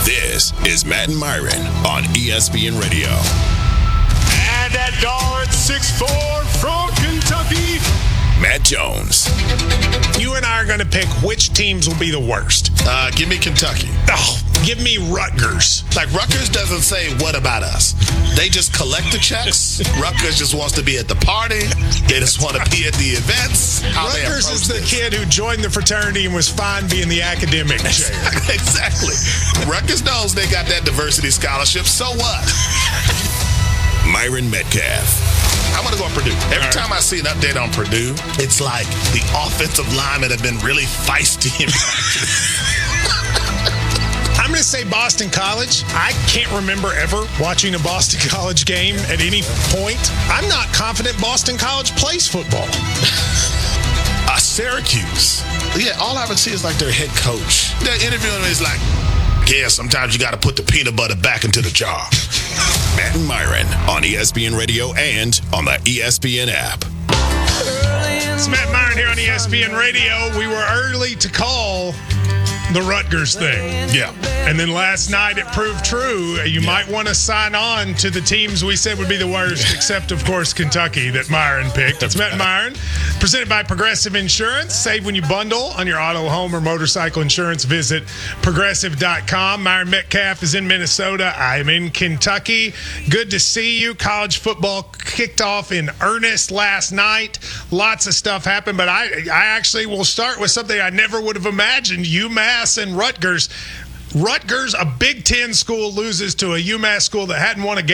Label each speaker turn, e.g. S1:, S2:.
S1: This is Matt and Myron on ESPN Radio.
S2: And that guard 6'4" from Kentucky,
S1: Matt Jones.
S3: You and I are going to pick which teams will be the worst.
S4: Give me Kentucky.
S3: Oh, give me Rutgers.
S4: Like, Rutgers doesn't say, what about us? They just collect the checks. Rutgers just wants to be at the party. They just want to be at the events.
S3: Rutgers is the kid who joined the fraternity and was fine being the academic chair.
S4: Exactly. Rutgers knows they got that diversity scholarship. So what?
S1: Myron Metcalf.
S4: I want to go on Purdue. Every time I see an update on Purdue, it's like the offensive linemen have been really feisty.
S3: I'm going to say Boston College. I can't remember ever watching a Boston College game at any point. I'm not confident Boston College plays football.
S4: Syracuse. Yeah, all I would see is like their head coach. They're interviewing him is like, yeah, sometimes you got to put the peanut butter back into the jar.
S1: Matt and Myron on ESPN Radio and on the ESPN app.
S3: It's Matt Myron here on ESPN Radio. We were early to call the Rutgers thing.
S4: Yeah.
S3: And then last night it proved true. You might want to sign on to the teams we said would be the worst, except, of course, Kentucky that Myron picked. It's Matt Myron, presented by Progressive Insurance. Save when you bundle on your auto, home, or motorcycle insurance. Visit Progressive.com. Myron Metcalf is in Minnesota. I'm in Kentucky. Good to see you. College football kicked off in earnest last night. Lots of stuff happened, but I actually will start with something I never would have imagined. UMass and Rutgers. Rutgers, a Big Ten school, loses to a UMass school that hadn't won a game